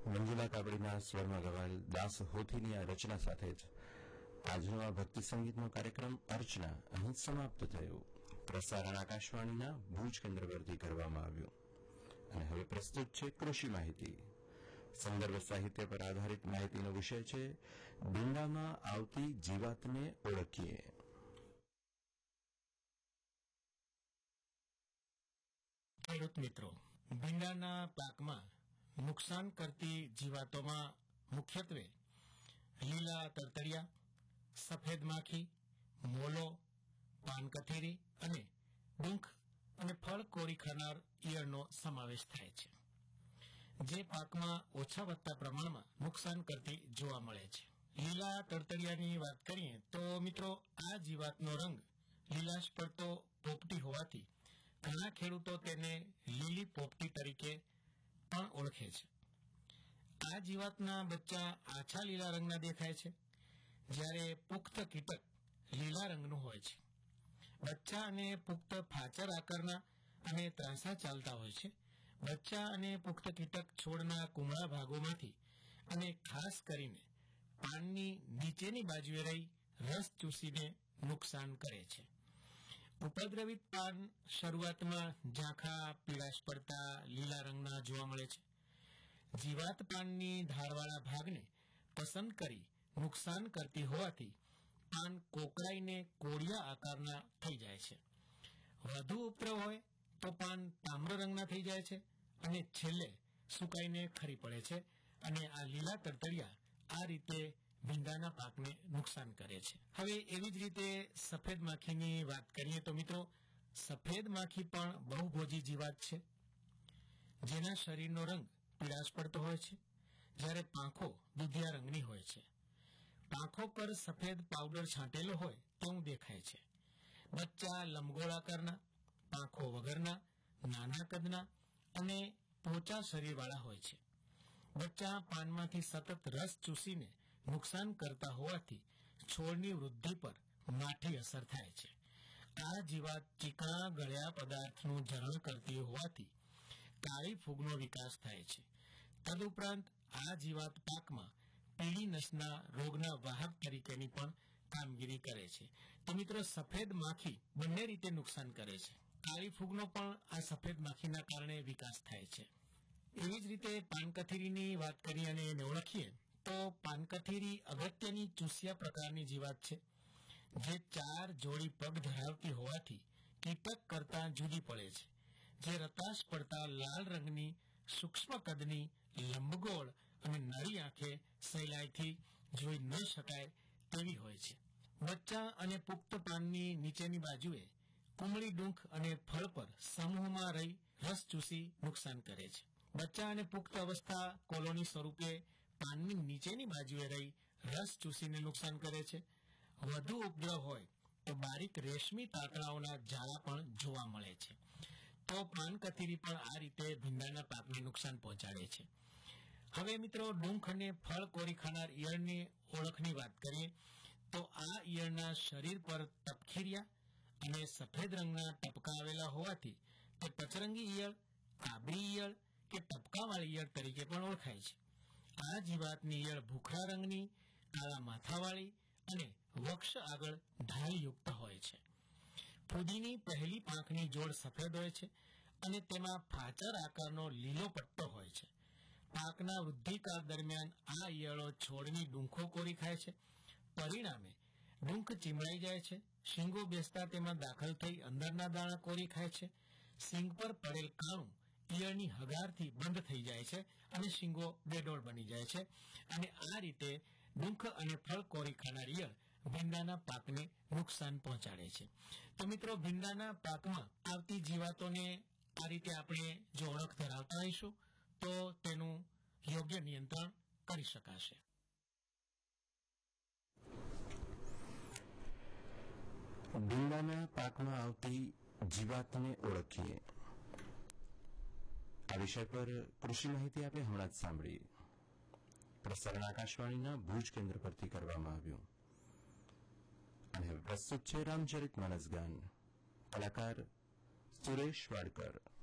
મંજુલા કાબડીના સ્વરમાં ગવાયેલ દાસ હોથીની આ રચના સાથે જ આજનો આ ભક્તિ સંગીતનો કાર્યક્રમ અર્ચના અહીં સમાપ્ત થયો. પ્રસારણ આકાશવાણીના ભુજ કેન્દ્ર પરથી કરવામાં આવ્યું. અને હવે પ્રસ્તુત છે કૃષિ માહિતી. સંદર્ભ સાહિત્ય પર આધારિત માહિતીનો વિષય છે ભીંડામાં આવતી જીવાતને ઓળખીએ. ખેડૂત મિત્રો, ભીંડાના પાકમાં નુકસાન કરતી જીવાતોમાં મુખ્યત્વે લીલા તરતડિયા, સફેદ માખી, મોલો, પાનકથેરી અને ડૂંખ અને ફળ કોરી ખાનાર ઈયળનો સમાવેશ થાય છે, જે પાકમાં ઓછા વત્તા પ્રમાણમાં નુકસાન કરતી જોવા મળે છે. લીલા તરતડિયાની વાત કરીએ તો મિત્રો, આ જીવાતનો રંગ લીલાશ પડતો પોપટી હોવાથી ઘણા ખેડૂતો તેને લીલી પોપટી તરીકે પણ ઓળખે છે. આ જીવાતના બચ્ચા આછા લીલા રંગના દેખાય છે, જ્યારે પુખ્ત કીટક લીલા રંગનું હોય છે. બચ્ચા અને પુખ્ત ફાચર આકારના અને ત્રાંસા ચાલતા હોય છે. બચ્ચા અને પુખ્ત કીટક છોડના કુમળા ભાગોમાંથી અને ખાસ કરીને પાનની નીચેની બાજુએ રહી રસ ચૂસીને નુકસાન કરે છે. ઉપદ્રવિત પાન શરૂઆતમાં ઝાંખા, પીળાશ પડતા લીલા રંગના જોવા મળે છે. જીવાત પાનની ધારવાળા ભાગને પસંદ કરી નુકસાન કરતી હોવાથી પાન કોકડાઈને કોળિયા આકારના થઈ જાય છે. વધુ ઉપદ્રવ હોય તો પાન તામ્ર રંગના થઈ જાય છે અને છેલ્લે સુકાઈને ખરી પડે છે. અને આ લીલા તરતડિયા આ રીતે ભીંડાના પાકને નુકસાન કરે છે. હવે એવી જ રીતે સફેદ માખીની વાત કરીએ તો મિત્રો, સફેદ માખી પણ બહુભોજી જીવાત છે, જેના શરીરનો રંગ પીળાશ પડતો હોય છે, જ્યારે પાંખો દૂધિયા રંગની હોય છે. પાંખો પર સફેદ પાવડર છાંટેલો હોય તેવું દેખાય છે. બચ્ચા લંબગોળ આકારના, પાંખો વગરના, નાના કદના અને પોચા શરીરવાળા હોય છે. બચ્ચા પાનમાંથી સતત રસ ચૂસીને નુકસાન કરતા હોવાથી છોડની વૃદ્ધિ પર માઠી અસર થાય છે. આ જીવાત ચીકણા ગળ્યા પદાર્થનું જરણ કરતી હોવાથી કાળી ફૂગનો વિકાસ થાય છે. તદુપરાંત આ જીવાત પાકમાં પીળી નસના રોગના વાહક તરીકેની પણ કામગીરી કરે છે. તો મિત્રો, સફેદ માખી બંને રીતે નુકસાન કરે છે. કાળી ફૂગનો પણ આ સફેદ માખીના કારણે વિકાસ થાય છે. એવી જ રીતે પાનકથેરીની વાત કરીએ અને એને ઓળખીએ તો પાનકથેરી અગત્યની ચૂસિયા પ્રકારની જીવાત છે, જે 4 જોડી પગ ધરાવતી હોવાથી કીટક કરતાં જુદી પડે છે. જે રતાશ પડતા લાલ રંગની, સૂક્ષ્મ કદની, લંબગોળ અને નળી આંખે સહેલાઈથી જોઈ ન શકાય તેવી હોય છે. બચ્ચા અને પુખ્ત પાનની નીચેની બાજુએ કુમળી ડૂંખ અને ફળ પર સમૂહમાં રહી રસ ચૂસી નુકસાન કરે છે. બચ્ચા અને પુખ્ત અવસ્થા કોલોની સ્વરૂપે પાનની નીચેની બાજુએ રહી રસ ચૂસીને નુકસાન કરે છે. વધુ ઉપદ્રવ હોય તો બારીક રેશમી તાતણાઓના જાળા પણ જોવા મળે છે. તો પાનકથેરી પણ આ રીતે ભીંડાના પાકને નુકસાન પહોંચાડે છે. હવે મિત્રો, ડૂંખ અને ફળ કોરી ખાનાર ઈયળની ઓળખની વાત કરીએ તો આ ઈયળના શરીર પર તપખીરિયા અને સફેદ રંગના ટપકા આવેલા હોવાથી તે પચરંગી ઈયળ, કાબરી ઈયળ કે ટપકાવાળી ઈયળ તરીકે પણ ઓળખાય છે. આ જીવાતની ઈયળ ભૂખરા રંગની, કાળા માથાવાળી અને વક્ષ આગળ ઢાલયુક્ત હોય છે. ફૂદીની પહેલી પાંખની જોડ સફેદ હોય છે અને તેમાં ફાચર આકારનો લીલો પટ્ટો હોય છે. પાકના વૃદ્ધિકાળ દરમિયાન આ ઈયળો છોડની ડૂંખો કોરી ખાય છે. પરિણામે ડૂંખ ચીમડાઈ જાય છે. શીંગો બેસતા તેમાં દાખલ થઈ અંદરના દાણા કોરી ખાય છે. શીંગ પર પડેલ કાણું ઈયળની હગારથી બંધ થઈ જાય છે અને શીંગો બેડોળ બની જાય છે. અને આ રીતે ડૂંખ અને ફળ કોરી ખાનાર ઈયળ ભીંડાના પાકને નુકસાન પહોંચાડે છે. તો મિત્રો, ભીંડાના પાકમાં આવતી જીવાતોને આ રીતે આપણે જો ઓળખ ધરાવતા રહીશું તો તેનું યોગ્ય નિયંત્રણ કરી શકાશે. ભીંડાના પાકમાં આવતી જીવાતને ઓળખીએ. આ વિષય પર કૃષિ માહિતી આપણે હમણાં જ સાંભળી. પ્રસારણ આકાશવાણીના ભુજ કેન્દ્ર પરથી કરવામાં આવ્યું. અને હવે પ્રસ્તુત છે રામચરિત માનસ ગાન. કલાકાર સુરેશ વાડકર.